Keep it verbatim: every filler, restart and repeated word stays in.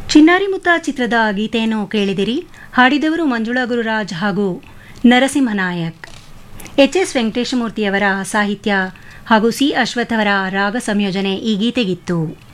ಚಿನ್ನಾರಿ ಮುತ್ತ ಚಿತ್ರದ ಗೀತೆಯನ್ನು ಕೇಳಿದಿರಿ. ಹಾಡಿದವರು ಮಂಜುಳಾ ಗುರುರಾಜ್ ಹಾಗೂ ನರಸಿಂಹನಾಯಕ್. ಎಚ್ ಎಸ್ ವೆಂಕಟೇಶಮೂರ್ತಿಯವರ ಸಾಹಿತ್ಯ ಹಾಗೂ ಸಿ ಅಶ್ವಥ್ ಅವರ ರಾಗ ಸಂಯೋಜನೆ ಈ ಗೀತೆಗಿತ್ತು.